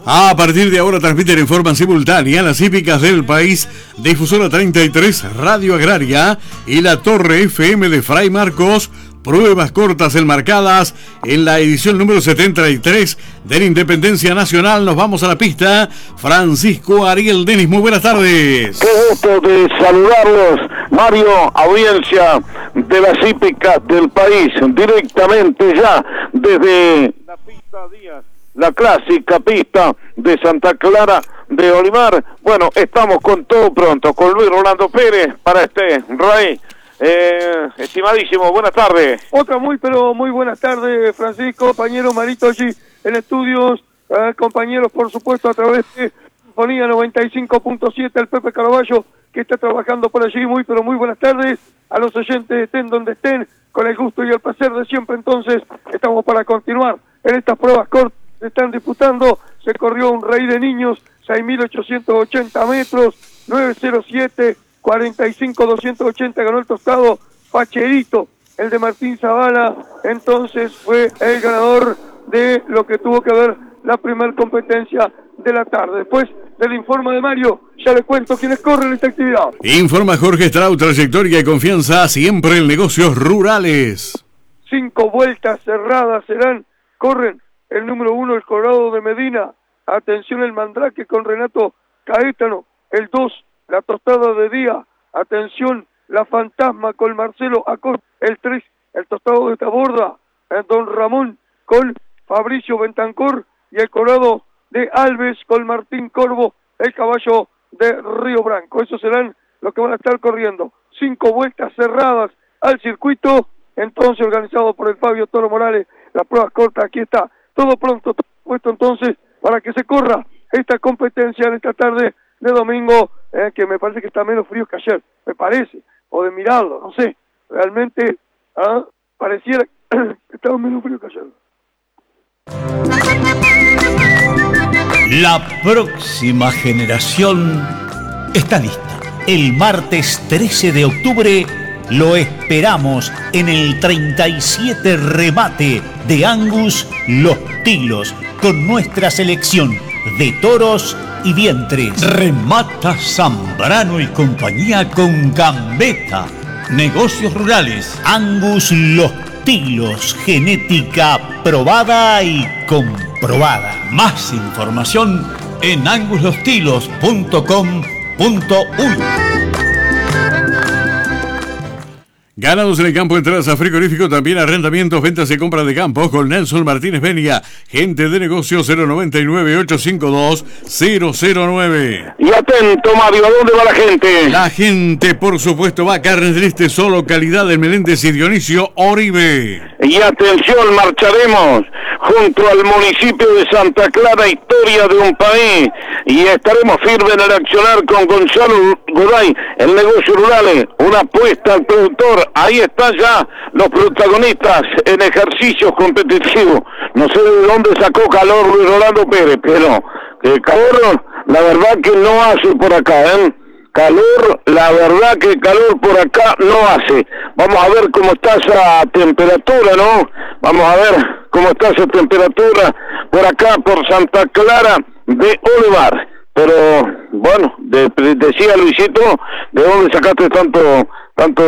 A partir de ahora transmiten en forma simultánea las hípicas del país, Difusora 33, Radio Agraria y la Torre FM de Fray Marcos. Pruebas cortas enmarcadas en la edición número 73 de la Independencia Nacional. Nos vamos a la pista. Francisco Ariel Denis, muy buenas tardes. Qué gusto de saludarlos, Mario, audiencia de las hípicas del país, directamente ya desde la pista Díaz, la clásica pista de Santa Clara de Olimar. Bueno, estamos con todo pronto, con Luis Rolando Pérez para este rey. Estimadísimo, buenas tardes. Otra muy buenas tardes, Francisco, compañero Marito allí en estudios, compañeros por supuesto a través de Sinfonía 95.7, el Pepe Caraballo que está trabajando por allí. Muy buenas tardes a los oyentes, estén donde estén, con el gusto y el placer de siempre. Entonces estamos para continuar en estas pruebas cortas. Se están disputando, se corrió un rey de niños, 6.880 metros, 907 45-280, ganó el tostado Pacherito, el de Martín Zavala. Entonces fue el ganador de lo que tuvo que ver la primer competencia de la tarde. Después del informe de Mario, ya le cuento quiénes corren esta actividad. Informa Jorge Strauch, trayectoria y confianza siempre en negocios rurales. 5 vueltas cerradas corren el número 1, el Colorado de Medina. Atención el Mandrake con Renato Caétano. El 2, la Tostada de Día. Atención, la Fantasma con Marcelo Acosta. El 3, el Tostado de Taborda, Don Ramón con Fabricio Bentancor. Y el Colorado de Alves con Martín Corvo, el caballo de Río Branco. Esos serán los que van a estar corriendo. 5 vueltas cerradas al circuito, entonces organizado por el Fabio Toro Morales. Las pruebas cortas, aquí está. Todo pronto, todo puesto entonces para que se corra esta competencia en esta tarde de domingo, que me parece que está menos frío que ayer, me parece, o de mirarlo, no sé, realmente pareciera que estaba menos frío que ayer. La próxima generación está lista. El martes 13 de octubre lo esperamos en el 37 remate de Angus Los Tilos, con nuestra selección de toros y vientres. Remata Zambrano y compañía con Gambetta. Negocios rurales. Angus Los Tilos, genética probada y comprobada. Más información en anguslostilos.com.uy. Ganados en el campo, entradas a frigorífico, también arrendamientos, ventas y compras de campo con Nelson Martínez Benia, gente de negocio 099-852-009. Y atento, Mario, ¿a dónde va la gente? La gente, por supuesto, va a Carnes del Este, solo calidad de Meléndez y Dionisio Oribe. Y atención, marcharemos junto al municipio de Santa Clara, historia de un país, y estaremos firmes en el accionar con Gonzalo Goday, el negocio rural, una apuesta al productor. Ahí están ya los protagonistas en ejercicios competitivos. No sé de dónde sacó calor Luis Rolando Pérez, pero calor, la verdad que no hace por acá, Calor, la verdad que calor por acá no hace. Vamos a ver cómo está esa temperatura, ¿no? Vamos a ver cómo está esa temperatura por acá, por Santa Clara de Olimar. Pero, bueno, decía Luisito, ¿de dónde sacaste tanto